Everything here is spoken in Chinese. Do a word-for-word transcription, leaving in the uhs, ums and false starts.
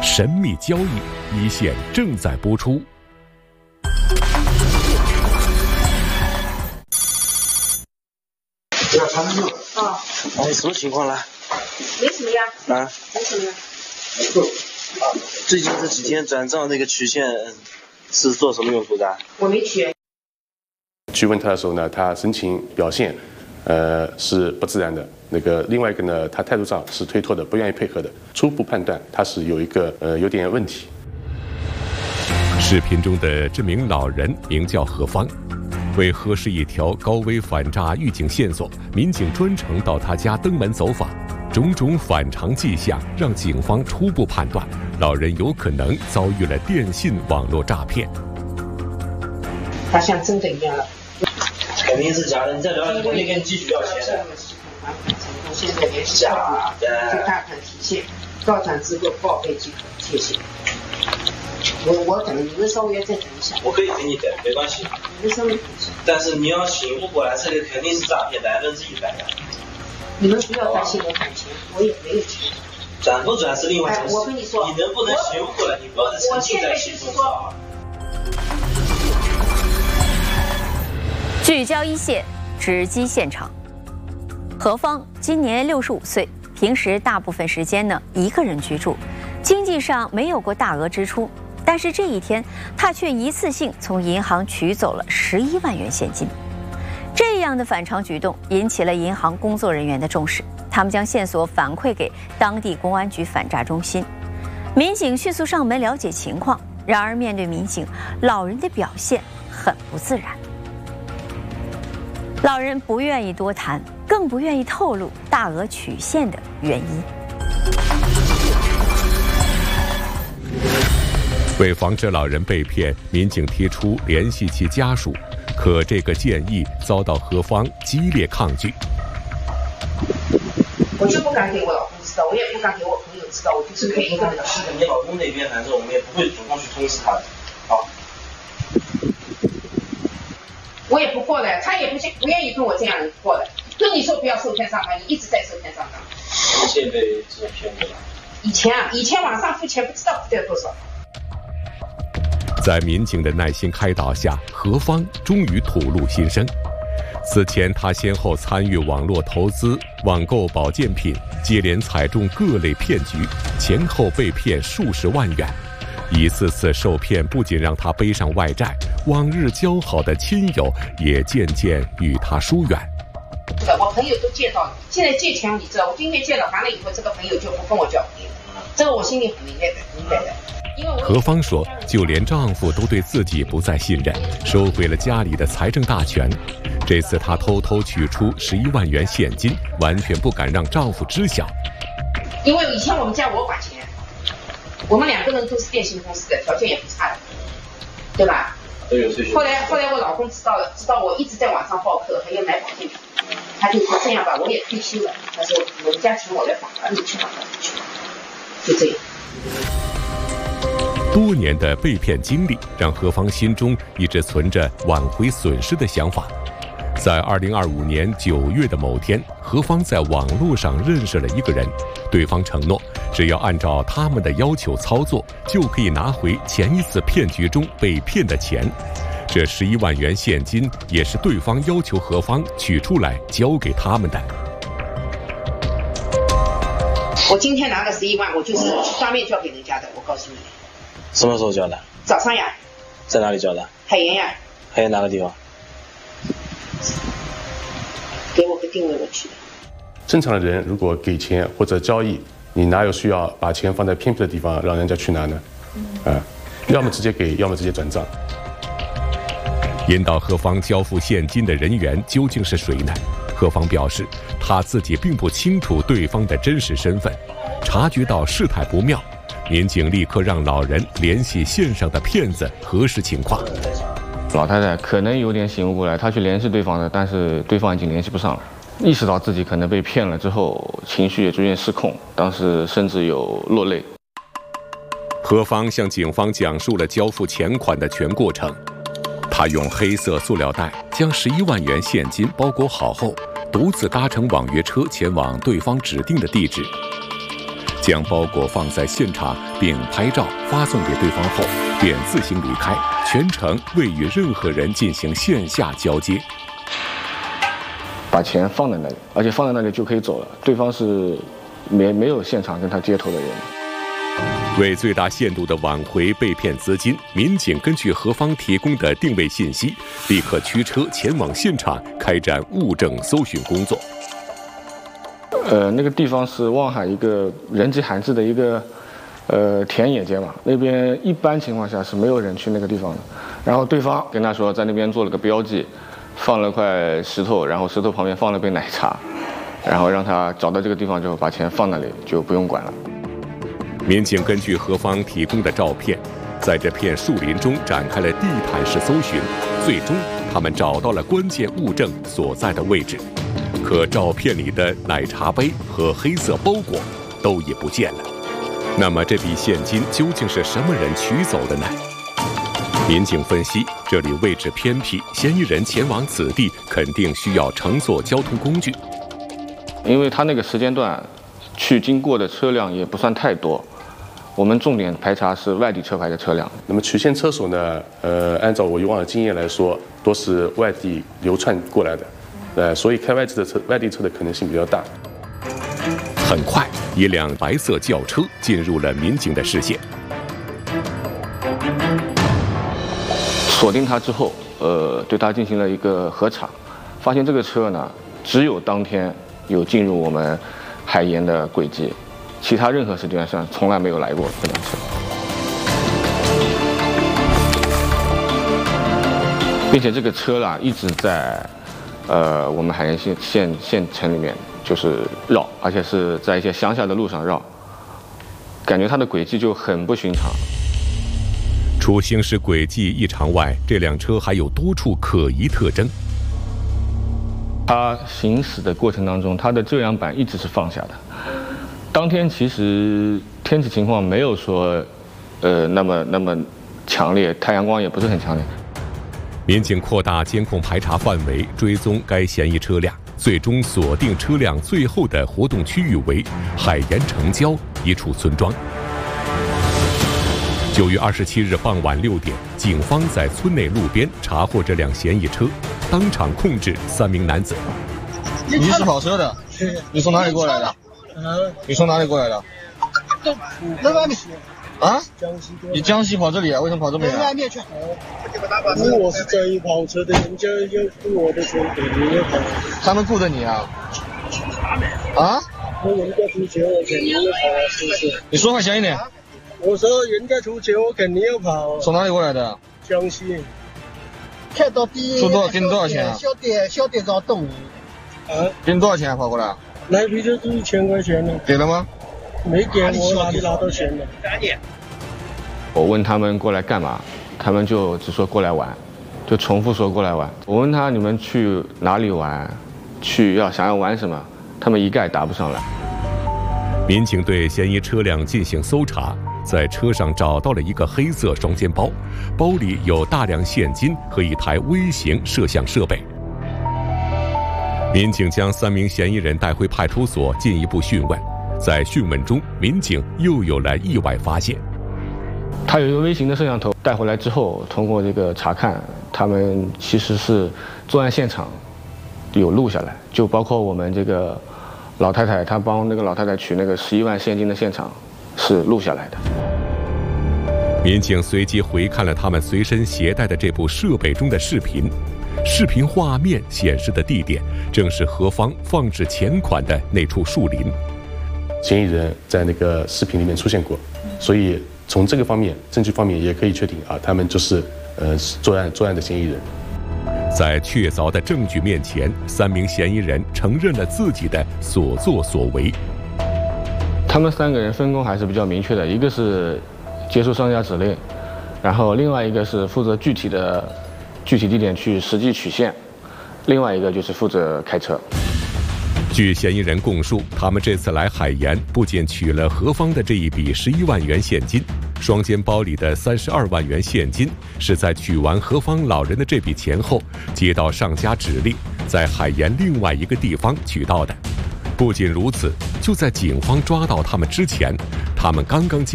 神秘交易，一线正在播出。 啊， 哎，什么情况了？ 没什么呀。 啊， 没什么呀。 啊，最近这几天转账那个曲线是做什么用途的？ 我没取。 去问他的时候呢，他神情表现，呃，是不自然的。那个另外一个呢，他态度上是推脱的，不愿意配合的。初步判断他是有一个呃有点问题。 视频中的这名老人名叫何芳，为核实一条高危反诈预警线索，民警专程到他家登门走访。种种反常迹象让警方初步判断，老人有可能遭遇了电信网络诈骗。 他像真的一样了。 肯定是假的，你再聊，我肯定跟你继续要钱的。 现在联系假的，就大盘提现，到账之后报备即可，谢谢。我我等你们稍微要再等一下。 我可以给你等，没关系。 你们稍微等一下。 但是你要醒悟过来，这个肯定是诈骗，百分之一百的。 你们不要担心我转钱，我也没有钱。 转不转是另外一回事。 哎，我跟你说， 你能不能醒悟过来？你不要再沉浸在心中啊。 聚焦一线，直击现场。何芳今年六十五岁，平时大部分时间呢一个人居住，经济上没有过大额支出。但是这一天，他却一次性从银行取走了十一万元现金。这样的反常举动引起了银行工作人员的重视，他们将线索反馈给当地公安局反诈中心。民警迅速上门了解情况，然而面对民警，老人的表现很不自然。老人不愿意多谈，更不愿意透露大额取现的原因。 为防止老人被骗，民警提出联系其家属，可这个建议遭到何芳激烈抗拒。 我就不敢给我老公知道，我也不敢给我朋友知道，我就是可以一个人。 是的，你老公那边反正我们也不会主动去通知他的。好。 我也不过来，他也不不愿意跟我这样过来。跟你说不要受骗上当，你一直在受骗上当。 现在被这种骗过了。 以前啊，以前网上付钱不知道付掉多少。 在民警的耐心开导下，何芳终于吐露心声。此前，他先后参与网络投资、网购保健品，接连踩中各类骗局，前后被骗数十万元。一次次受骗不仅让他背上外债，往日交好的亲友也渐渐与他疏远。 我朋友都借到了，现在借钱你知道，我今天借了还了以后，这个朋友就不跟我交朋友，这个我心里很明白的，明白的。因为我何芳说，就连丈夫都对自己不再信任，收回了家里的财政大权。这次她偷偷取出十一万元现金，完全不敢让丈夫知晓。 因为以前我们家我管钱。我们两个人都是电信公司的，条件也不差的，对吧？ 都有退休。 后来后来我老公知道了，知道我一直在网上报课，还要买保健品，他就说这样吧，我也退休了，他说我们家请我来访谈，你去访谈去，就这样。 多年的被骗经历让何芳心中一直存着挽回损失的想法。在二零二五年九月的某天，何芳在网络上认识了一个人，对方承诺只要按照他们的要求操作，就可以拿回前一次骗局中被骗的钱。这十一万元现金也是对方要求何芳取出来交给他们的。 我今天拿了十一万，我就是当面交给人家的，我告诉你。 什么时候交的？ 早上呀。 在哪里交的？ 海盐呀。 海盐哪个地方？ 给我个定位，我去。 正常的人如果给钱或者交易，你哪有需要把钱放在偏僻的地方让人家去拿呢？啊、呃，要么直接给，要么直接转账。 引导何芳交付现金的人员究竟是谁呢？何芳表示，她自己并不清楚对方的真实身份。察觉到事态不妙，民警立刻让老人联系线上的骗子核实情况。 老太太可能有点醒悟过来，她去联系对方的，但是对方已经联系不上了。意识到自己可能被骗了之后，情绪也逐渐失控，当时甚至有落泪。 何芳向警方讲述了交付钱款的全过程。他用黑色塑料袋将十一万元现金包裹好后，独自搭乘网约车前往对方指定的地址。 将包裹放在现场并拍照发送给对方后，便自行离开，全程未与任何人进行线下交接。 把钱放在那里，而且放在那里就可以走了，对方是没没有现场跟他接头的人。 为最大限度地挽回被骗资金，民警根据何方提供的定位信息，立刻驱车前往现场开展物证搜寻工作。 呃，那个地方是望海一个人迹罕至的一个呃田野街嘛，那边一般情况下是没有人去那个地方的。然后对方跟他说在那边做了个标记，放了块石头，然后石头旁边放了杯奶茶，然后让他找到这个地方之后把钱放那里就不用管了。 民警根据何方提供的照片，在这片树林中展开了地毯式搜寻，最终他们找到了关键物证所在的位置。可照片里的奶茶杯和黑色包裹都已不见了。那么这笔现金究竟是什么人取走的呢？民警分析，这里位置偏僻，嫌疑人前往此地肯定需要乘坐交通工具。 因为他那个时间段去经过的车辆也不算太多，我们重点排查是外地车牌的车辆。 那么取现车手呢？呃，按照我以往的经验来说，都是外地流窜过来的，呃，所以开外地的车、外地车的可能性比较大。 很快，一辆白色轿车进入了民警的视线。 锁定他之后，呃，对他进行了一个核查，发现这个车呢，只有当天有进入我们海盐的轨迹，其他任何时间上从来没有来过这辆车，并且这个车啦一直在呃我们海盐县县县城里面就是绕，而且是在一些乡下的路上绕，感觉它的轨迹就很不寻常。 除行驶轨迹异常外，这辆车还有多处可疑特征。 它行驶的过程当中，它的遮阳板一直是放下的。当天其实天气情况没有说，呃，那么那么强烈，太阳光也不是很强烈。 民警扩大监控排查范围，追踪该嫌疑车辆，最终锁定车辆最后的活动区域为海盐城郊一处村庄。九月二十七日傍晚六点，警方在村内路边查获这辆嫌疑车，当场控制三名男子。 你是跑车的？你从哪里过来的？ 嗯， 你从哪里过来的？ 那外面啊？ 江西的。 你江西跑这里啊？为什么跑这么远？ 外面去。因为我是专业跑车的，人家要雇我的车，肯定要跑。 他们雇的你啊？啊？ 那人家出钱，我肯定要跑啊，是不是？ 你说话响一点。 我说人家出钱，我肯定要跑。 从哪里过来的？ 江西。看到第一。 出多少？给你多少钱啊？ 小点小点找动物。啊？ 给你多少钱啊？跑过来？ 来回就是一千块钱呢。 给了吗？ 没给，我哪里拿到钱呢？ 我问他们过来干嘛，他们就只说过来玩，就重复说过来玩。我问他你们去哪里玩，去要想要玩什么，他们一概答不上来。 民警对嫌疑车辆进行搜查，在车上找到了一个黑色双肩包，包里有大量现金和一台微型摄像设备。民警将三名嫌疑人带回派出所进一步讯问，在讯问中，民警又有了意外发现。 他有一个微型的摄像头，带回来之后，通过这个查看，他们其实是作案现场有录下来，就包括我们这个老太太，她帮那个老太太取那个十一万现金的现场是录下来的。 民警随即回看了他们随身携带的这部设备中的视频，视频画面显示的地点正是何方放置钱款的那处树林。 嫌疑人在那个视频里面出现过，所以从这个方面，证据方面也可以确定啊，他们就是呃作案作案的嫌疑人。 在确凿的证据面前，三名嫌疑人承认了自己的所作所为。 他们三个人分工还是比较明确的，一个是接受商家指令，然后另外一个是负责具体的具体地点去实际取现，另外一个就是负责开车。 据嫌疑人供述，他们这次来海盐不仅取了何方的这一笔十一万元现金，双肩包里的三十二万元现金是在取完何方老人的这笔钱后，接到上家指令，在海盐另外一个地方取到的。 不仅如此，就在警方抓到他们之前，他们刚刚进